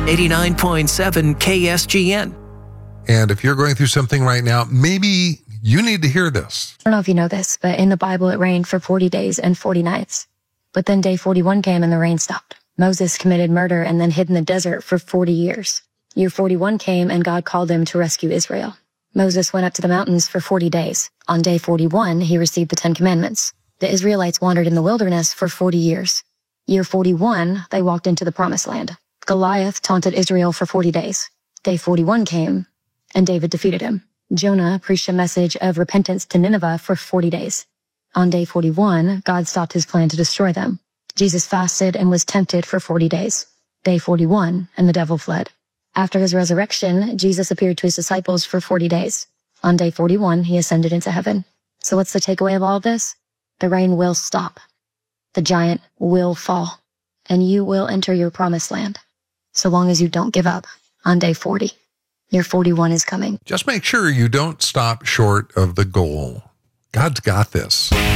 89.7 KSGN. And if you're going through something right now, maybe you need to hear this. I don't know if you know this, but in the Bible, it rained for 40 days and 40 nights. But then day 41 came and the rain stopped. Moses committed murder and then hid in the desert for 40 years. Year 41 came and God called him to rescue Israel. Moses went up to the mountains for 40 days. On day 41, he received the 10 Commandments. The Israelites wandered in the wilderness for 40 years. Year 41, they walked into the Promised Land. Goliath taunted Israel for 40 days. Day 41 came, and David defeated him. Jonah preached a message of repentance to Nineveh for 40 days. On day 41, God stopped his plan to destroy them. Jesus fasted and was tempted for 40 days. Day 41, and the devil fled. After his resurrection, Jesus appeared to his disciples for 40 days. On day 41, he ascended into heaven. So what's the takeaway of all of this? The rain will stop. The giant will fall. And you will enter your promised land. So long as you don't give up on day 40. Year 41 is coming. Just make sure you don't stop short of the goal. God's got this.